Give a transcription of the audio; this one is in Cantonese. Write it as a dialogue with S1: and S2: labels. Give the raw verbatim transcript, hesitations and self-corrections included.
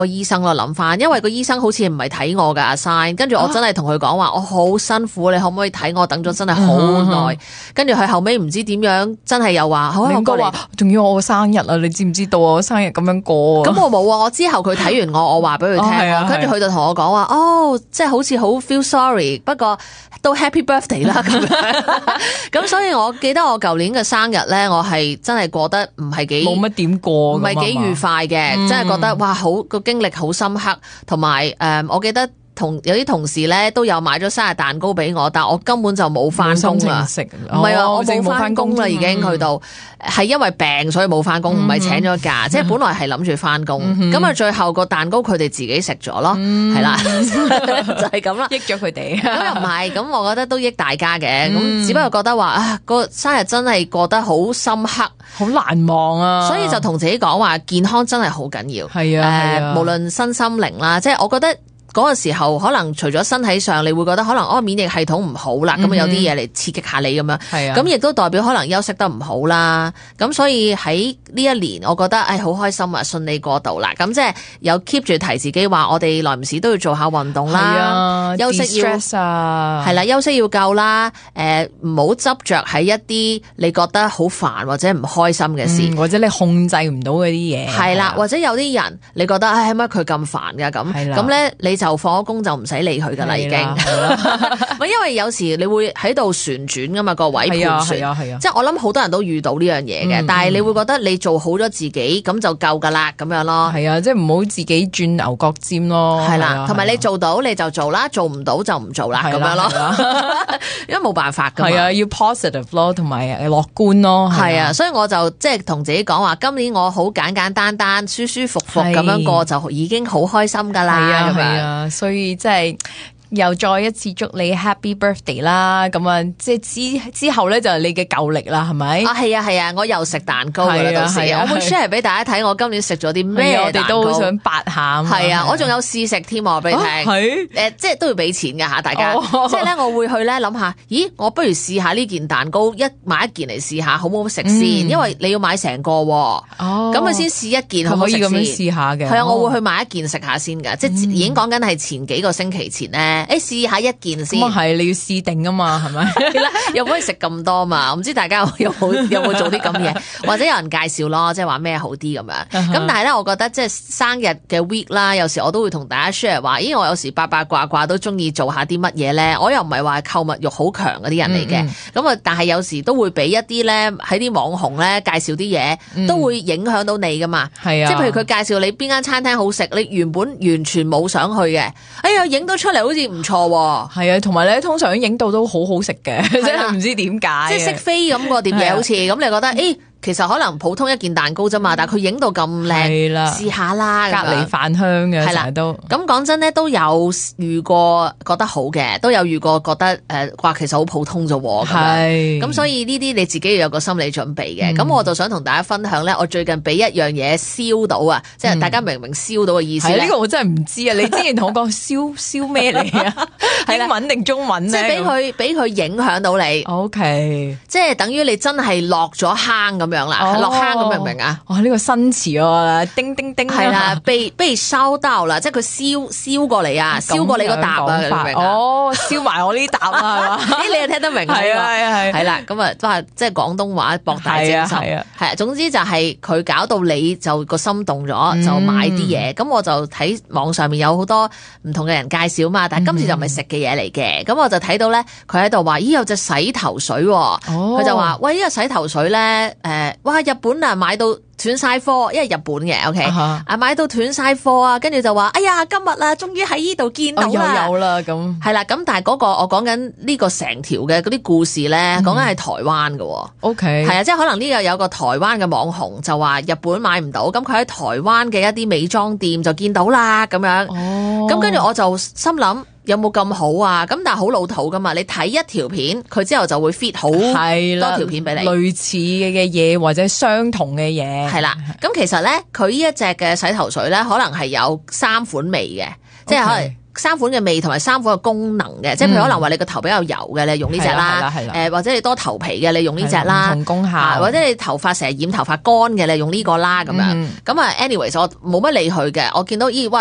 S1: 個醫生咯，諗翻，因為個醫生好似唔係睇我噶阿 Sign， 跟住我真係同佢講話，我好辛苦，你可唔可以睇我？等咗真係好耐，跟住佢後尾唔知點樣，真係又話好，我過嚟，
S2: 仲要我生日啊！你知唔知道我生日咁樣過啊？
S1: 咁我冇啊，我之後佢睇完我，我話俾佢聽，跟住佢就同我講話，哦，即係好似好 feel sorry， 不過都 happy birthday 啦咁樣。咁所以我記得我舊年嘅生日咧，我係真係過得唔係幾
S2: 冇乜點過，
S1: 唔係幾愉快嘅，嗯、真係覺得哇好個經歷好深刻，同埋誒我記得同有啲同事咧都有買咗生日蛋糕俾我，但我根本就冇翻工啦，唔係啊，我冇翻工啦，已經去到係因為病所以冇翻工，唔係請咗假，即係本來係諗住翻工，咁啊最後個蛋糕佢哋自己食咗咯，係啦，就係咁啦，
S2: 益咗佢哋，
S1: 咁又唔係，咁我覺得都益大家嘅，咁只不過覺得話啊個生日真係過得好深刻，
S2: 好難忘啊，
S1: 所以就同自己講話健康真係好緊要，
S2: 係啊，
S1: 誒無論身心靈啦，即係我覺得。嗰個時候可能除咗身體上，你會覺得可能哦免疫系統唔好啦，咁、嗯、有啲嘢嚟刺激下你咁樣，咁亦都代表可能休息得唔好啦。咁所以喺呢一年，我覺得誒好開心啊，順利過渡啦。咁即係有 keep 住提自己話，我哋耐唔時都要做下運動啦，
S2: 啊、
S1: 休息要
S2: 啊，
S1: 係啦，休息要夠啦。誒唔好執着喺一啲你覺得好煩或者唔開心嘅事、
S2: 嗯，或者你控制唔到嗰啲嘢。
S1: 係啦，或者有啲人你覺得唉乜佢咁煩㗎咁，咁咧你。就放咗工就唔使理佢噶啦，已經。唔因為有時你會喺度旋轉噶嘛，個位盤旋，即係我諗好多人都遇到呢樣嘢嘅。嗯、但係你會覺得你做好咗自己咁就夠噶啦，咁樣咯。
S2: 係啊，即係唔好自己轉牛角尖咯。
S1: 係啦，同埋你做到你就做啦，做唔到就唔做啦，咁樣咯。因為冇辦法噶嘛。係
S2: 啊，要 positive 咯，同埋樂觀咯。
S1: 係啊，所以我就即係同自己講話，今年我好簡簡單單、舒舒服服咁樣過就已經好開心噶啦。
S2: 係啊。所以即係又再一次祝你 Happy Birthday 啦！咁啊，即係之之後咧就係你嘅舊歷啦，係咪？
S1: 啊，係啊，係啊，我又食蛋糕噶啦，到時我會 share 俾大家睇，我今年食咗啲咩蛋糕，
S2: 我哋都好想八下。
S1: 係啊，我仲有試食添，我俾你聽。係誒，即係都要俾錢噶吓，大家。即係咧，我會去咧諗下，咦，我不如試下呢件蛋糕，一買一件嚟試下，好唔好食先？因為你要買成個，哦，咁佢先試一件，可唔可以咁樣試下嘅？係啊，我會去買一件食下先噶，即係已經講緊係前幾個星期前咧。誒，試下一件先。咁啊係，你要試定啊嘛，係咪？又唔可以食咁多嘛？唔知大家有冇有冇做啲咁嘢，或者有人介紹咯，即係話咩好啲咁樣。咁、uh-huh. 但係咧，我覺得即係生日嘅 week 啦，有時我都會同大家 share 話，咦，我有時八八卦卦都中意做下啲乜嘢咧。我又唔係話購物欲好強嗰啲人嚟嘅，咁啊，但係有時都會俾一啲咧喺啲網紅咧介紹啲嘢，嗯、都會影響到你噶嘛。係啊，即係譬如佢介紹你邊間餐廳好食，你原本完全冇想去嘅，哎呀，影到出嚟好似唔錯。
S2: 係啊，同埋咧，通常影到都好好食嘅，即係唔知點解，
S1: 即係識飛咁個碟嘢，好似咁，你覺得誒？欸其實可能普通一件蛋糕啫嘛，但係佢影到咁靚，試下啦，
S2: 隔離飯香嘅，係啦都。咁
S1: 講真咧，都有遇過覺得好嘅，都有遇過覺得誒話、呃、其實好普通啫喎。係。咁所以呢啲你自己要有個心理準備嘅。咁、嗯、我就想同大家分享咧，我最近俾一樣嘢燒到啊，即係大家明唔明燒到嘅意思咧？呢、
S2: 嗯呢個我真係唔知啊！你之前同我講燒燒咩嚟啊？英文定中文咧？
S1: 即係俾佢俾佢影響到你。O、okay. K。即係等於你真係落咗坑咁。咁樣啦，落、哦、坑咁明唔明啊？
S2: 哇，呢、這個新詞啊，叮叮叮
S1: 係啦，被被燒到啦，即係佢燒燒過嚟啊，燒過你個答啊，明唔明啊？
S2: 哦，燒埋我呢答啊，係嘛？
S1: 咦，你又聽得明？係啊，係啊，係。係啦，咁啊，都係即係廣東話博大精深，係啊，係啊。總之就係佢搞到你就個心動咗、嗯，就買啲嘢。咁我就睇網上面有好多唔同嘅人介紹嘛，但係今次就唔係食嘅嘢嚟嘅。咁、嗯、我就睇到咧，佢喺度話，咦，有隻洗頭水，佢、哦、就話，喂，呢、這個洗頭水咧，誒、呃。哇！日本啊買到斷晒貨，因為日本嘅 OK 啊、uh-huh. 買到斷晒貨啊，跟住就話哎呀今日啊終於喺呢度見到啦，
S2: 有啦咁
S1: 係啦，咁但係嗰個我講緊呢個成條嘅嗰啲故事咧，講緊係台灣嘅 OK 係啊，即係可能呢個有個台灣嘅網紅就話日本買唔到，咁佢喺台灣嘅一啲美妝店就見到啦咁樣，咁跟住我就心諗。有冇咁好啊？咁但係好老土噶嘛？你睇一條片，佢之後就會 fit 好多條片俾你，
S2: 類似嘅嘢或者相同嘅嘢。
S1: 係啦，咁其實咧，佢呢一隻嘅洗頭水咧，可能係有三款味嘅，即係可能三款嘅味同埋三款嘅功能嘅，即係譬如可能話你個頭比較油嘅，你用呢隻啦，誒或者你多頭皮嘅，你用呢隻啦，
S2: 唔同功效，
S1: 或者你頭髮成日染頭髮乾嘅，你用呢個啦咁樣。咁啊，anyways 我冇乜理佢嘅，我見到咦哇